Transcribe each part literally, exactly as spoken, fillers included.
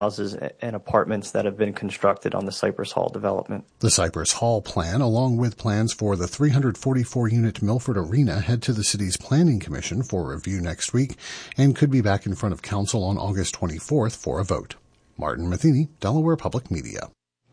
houses and apartments that have been constructed on the Cypress Hall development. The Cypress Hall plan, along with plans for the three hundred forty-four unit Milford Arena, head to the city's planning commission for review next week and could be back in front of council on August twenty-fourth for a vote. Martin Matheny, Delaware Public Media.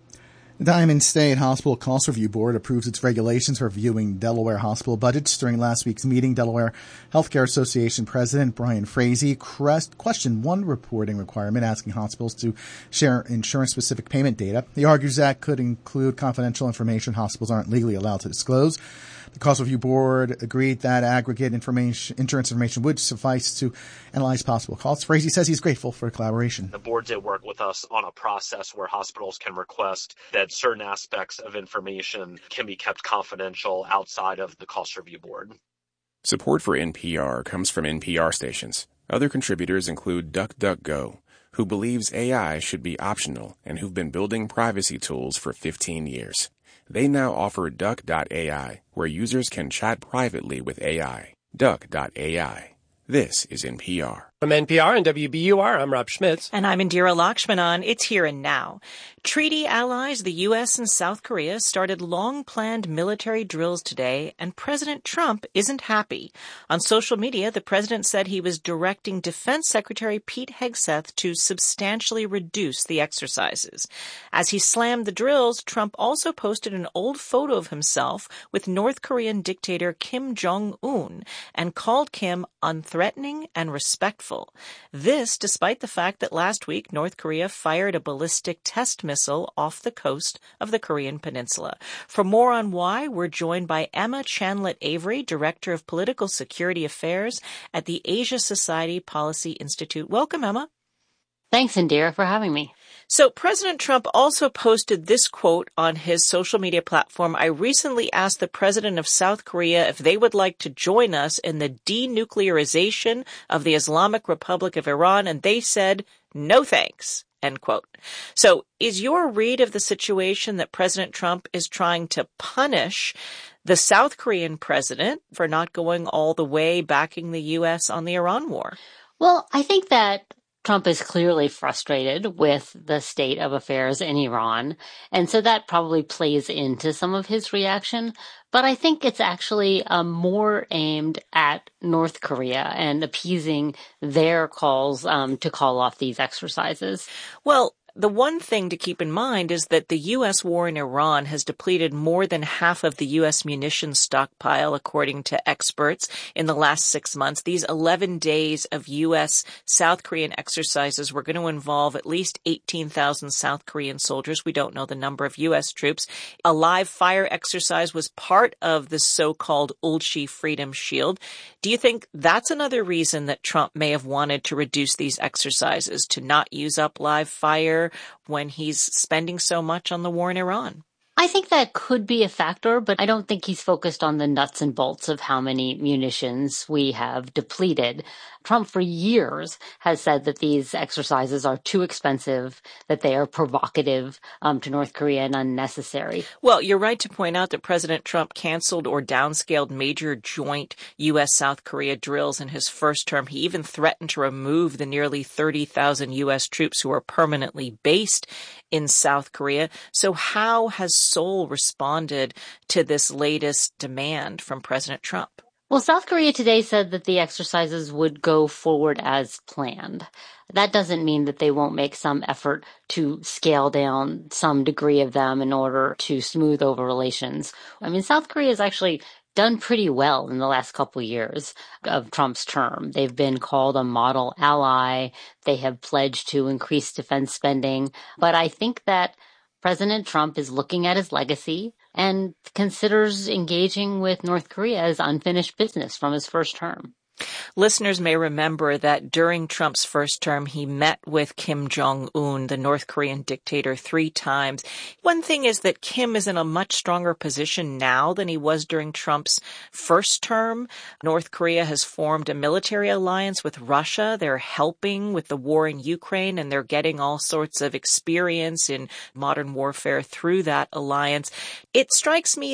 The Diamond State Hospital Cost Review Board approves its regulations for reviewing Delaware hospital budgets. During last week's meeting, Delaware Healthcare Association President Brian Frazee questioned one reporting requirement asking hospitals to share insurance-specific payment data. He argues that could include confidential information hospitals aren't legally allowed to disclose. The Cost Review Board agreed that aggregate information, insurance information would suffice to analyze possible costs. Frazee says he's grateful for collaboration. The board did work with us on a process where hospitals can request that certain aspects of information can be kept confidential outside of the Cost Review Board. Support for N P R comes from N P R stations. Other contributors include DuckDuckGo, who believes A I should be optional and who've been building privacy tools for fifteen years. They now offer Duck dot A I, where users can chat privately with A I. Duck dot A I. This is N P R. From N P R and W B U R, I'm Rob Schmitz. And I'm Indira Lakshmanan. It's Here and Now. Treaty allies, the U S and South Korea, started long-planned military drills today, and President Trump isn't happy. On social media, the president said he was directing Defense Secretary Pete Hegseth to substantially reduce the exercises. As he slammed the drills, Trump also posted an old photo of himself with North Korean dictator Kim Jong-un and called Kim unthreatening and respectful. This, despite the fact that last week North Korea fired a ballistic test missile off the coast of the Korean peninsula. For more on why, we're joined by Emma Chanlett Avery, Director of Political Security Affairs at the Asia Society Policy Institute. Welcome, Emma. Thanks, Indira, for having me. So President Trump also posted this quote on his social media platform. I recently asked the president of South Korea if they would like to join us in the denuclearization of the Islamic Republic of Iran, and they said, no thanks, end quote. So is your read of the situation that President Trump is trying to punish the South Korean president for not going all the way backing the U S on the Iran war? Well, I think that Trump is clearly frustrated with the state of affairs in Iran, and so that probably plays into some of his reaction. But I think it's actually um, more aimed at North Korea and appeasing their calls um, to call off these exercises. Well, the one thing to keep in mind is that the U S war in Iran has depleted more than half of the U S munitions stockpile, according to experts, in the last six months. These eleven days of U S South Korean exercises were going to involve at least eighteen thousand South Korean soldiers. We don't know the number of U S troops. A live fire exercise was part of the so-called Ulchi Freedom Shield. Do you think that's another reason that Trump may have wanted to reduce these exercises, to not use up live fire when he's spending so much on the war in Iran? I think that could be a factor, but I don't think he's focused on the nuts and bolts of how many munitions we have depleted. Trump for years has said that these exercises are too expensive, that they are provocative um, to North Korea and unnecessary. Well, you're right to point out that President Trump canceled or downscaled major joint U S South Korea drills in his first term. He even threatened to remove the nearly thirty thousand U S troops who are permanently based in South Korea. So how has Seoul responded to this latest demand from President Trump? Well, South Korea today said that the exercises would go forward as planned. That doesn't mean that they won't make some effort to scale down some degree of them in order to smooth over relations. I mean, South Korea has actually done pretty well in the last couple of years of Trump's term. They've been called a model ally. They have pledged to increase defense spending. But I think that President Trump is looking at his legacy and considers engaging with North Korea as unfinished business from his first term. Listeners may remember that during Trump's first term, he met with Kim Jong-un, the North Korean dictator, three times. One thing is that Kim is in a much stronger position now than he was during Trump's first term. North Korea has formed a military alliance with Russia. They're helping with the war in Ukraine, and they're getting all sorts of experience in modern warfare through that alliance. It strikes me that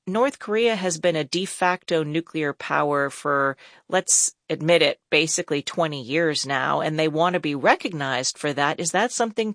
North Korea has been a de facto nuclear power for, let's admit it, basically twenty years now, and they want to be recognized for that. Is that something